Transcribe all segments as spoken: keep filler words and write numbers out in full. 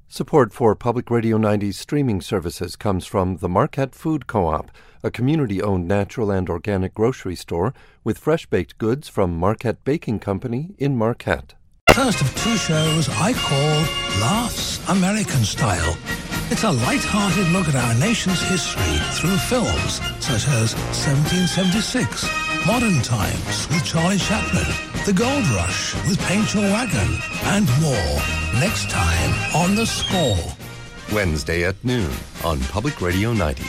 Support for Public Radio ninety's streaming services comes from the Marquette Food Co-op, a community-owned natural and organic grocery store with fresh-baked goods from Marquette Baking Company in Marquette. First of two shows I call Laughs American Style. It's a light-hearted look at our nation's history through films such as seventeen seventy-six, Modern Times, Sweet Charlie Chaplin, The Gold Rush with Paint Your Wagon, and more. Next time on The Score. Wednesday at noon on Public Radio ninety.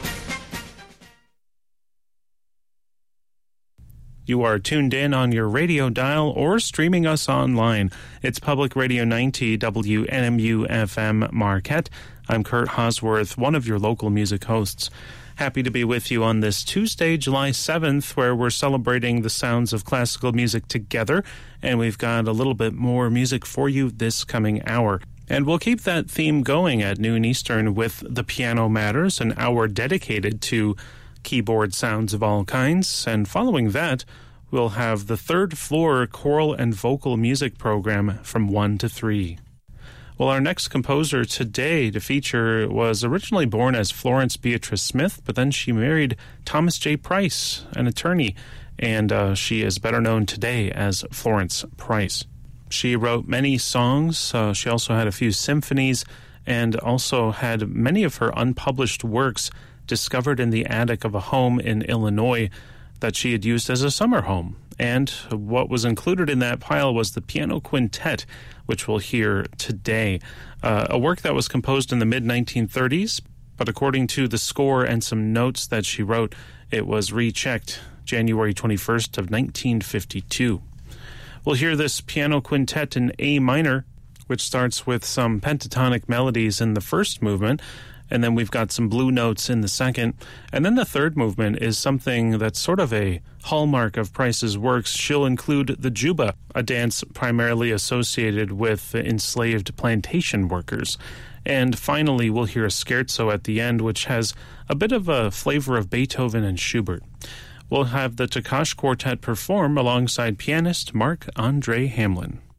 You are tuned in on your radio dial or streaming us online. It's Public Radio ninety W N M U F M Marquette. I'm Kurt Hosworth, one of your local music hosts. Happy to be with you on this Tuesday, July seventh, where we're celebrating the sounds of classical music together, and we've got a little bit more music for you this coming hour. And we'll keep that theme going at noon Eastern with The Piano Matters, an hour dedicated to keyboard sounds of all kinds. And following that, we'll have the Third Floor Choral and Vocal Music program from one to three. Well, our next composer today to feature was originally born as Florence Beatrice Smith, but then she married Thomas J. Price, an attorney, and uh, she is better known today as Florence Price. She wrote many songs. Uh, she also had a few symphonies and also had many of her unpublished works discovered in the attic of a home in Illinois that she had used as a summer home. And what was included in that pile was the Piano Quintet, which we'll hear today. Uh, a work that was composed in the mid nineteen thirties, but according to the score and some notes that she wrote, it was rechecked January twenty-first of nineteen fifty-two. We'll hear this Piano Quintet in A minor, which starts with some pentatonic melodies in the first movement, and then we've got some blue notes in the second. And then the third movement is something that's sort of a hallmark of Price's works. She'll include the juba, a dance primarily associated with enslaved plantation workers. And finally, we'll hear a scherzo at the end, which has a bit of a flavor of Beethoven and Schubert. We'll have the Takash Quartet perform alongside pianist Mark Andre Hamlin.